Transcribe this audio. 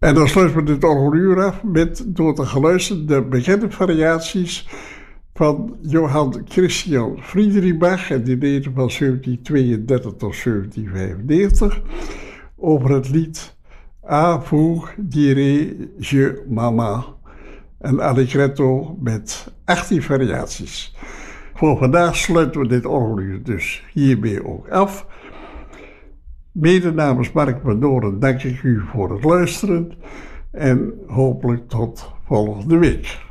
En dan sluiten we dit orgeluur af met door te geluisteren de bekende variaties van Johann Christian Friedrich Bach, en die leefde van 1732 tot 1795, over het lied A vous dirai je mama, een allegretto met 18 variaties. Voor vandaag sluiten we dit orgeluur dus hiermee ook af. Mede namens Mark van Doorn dank ik u voor het luisteren en hopelijk tot volgende week.